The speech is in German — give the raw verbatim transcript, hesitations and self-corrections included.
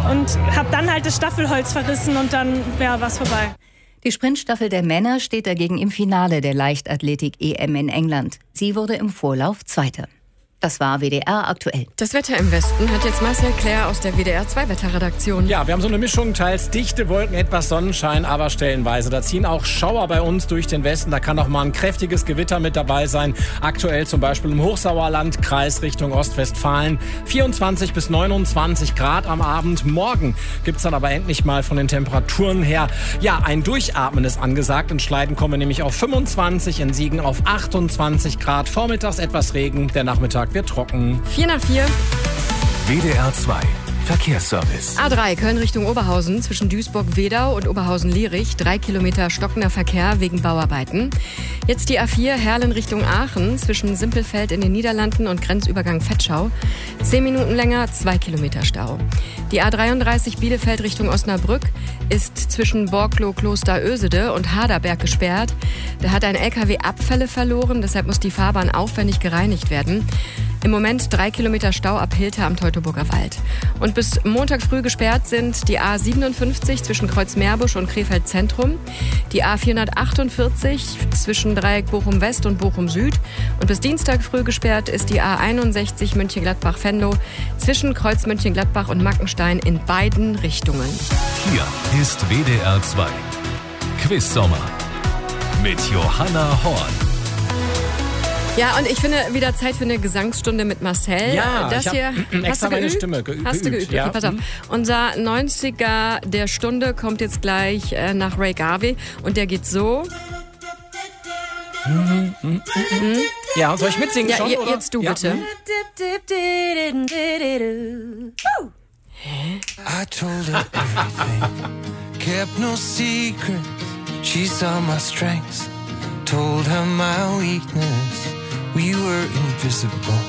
und habe dann halt das Staffelholz verrissen und dann ja, war es vorbei. Die Sprintstaffel der Männer steht dagegen im Finale der Leichtathletik-E M in England. Sie wurde im Vorlauf Zweite. Das war W D R aktuell. Das Wetter im Westen hat jetzt Marcel Claire aus der W D R zwei Wetterredaktion. Ja, wir haben so eine Mischung, teils dichte Wolken, etwas Sonnenschein, aber stellenweise. Da ziehen auch Schauer bei uns durch den Westen. Da kann auch mal ein kräftiges Gewitter mit dabei sein. Aktuell zum Beispiel im Hochsauerland, Kreis Richtung Ostwestfalen. vierundzwanzig bis neunundzwanzig Grad am Abend. Morgen gibt's dann aber endlich mal von den Temperaturen her, ja, ein Durchatmen ist angesagt. In Schleiden kommen wir nämlich auf fünfundzwanzig, in Siegen auf achtundzwanzig Grad. Vormittags etwas Regen, der Nachmittag wird trocken. vier nach vier. W D R zwei Verkehrsservice. A drei Köln Richtung Oberhausen zwischen Duisburg-Wedau und Oberhausen-Lierich. Drei Kilometer stockender Verkehr wegen Bauarbeiten. Jetzt die A vier Herlen Richtung Aachen zwischen Simpelfeld in den Niederlanden und Grenzübergang Vetschau. Zehn Minuten länger, zwei Kilometer Stau. Die A dreiunddreißig Bielefeld Richtung Osnabrück ist zwischen Borglow, Kloster Ösede und Haderberg gesperrt. Da hat ein L K W Abfälle verloren, deshalb muss die Fahrbahn aufwendig gereinigt werden. Im Moment drei Kilometer Stau ab Hilter am Teutoburger Wald. Und bis Montag früh gesperrt sind die A siebenundfünfzig zwischen Kreuzmeerbusch und Krefeld Zentrum, die A vierhundertachtundvierzig zwischen Dreieck Bochum West und Bochum Süd und bis Dienstag früh gesperrt ist die A einundsechzig Mönchengladbach-Venlo zwischen Kreuz Mönchengladbach und Mackenstein in beiden Richtungen. Hier ist W D R zwei Quiz-Sommer mit Johanna Horn. Ja, und ich finde, wieder Zeit für eine Gesangsstunde mit Marcel. Ja, das ich hier, hab extra hast du meine geübt? Stimme geübt. Hast du geübt? Ja. Okay, pass auf. Unser neunziger der Stunde kommt jetzt gleich äh, nach Ray Garvey und der geht so. Mhm. Mhm. Ja, soll ich mitsingen ja, schon? Je, oder? Jetzt du ja. bitte. Hä? I told her everything, kept no secret. She saw my strengths, told her my weakness. We were invisible.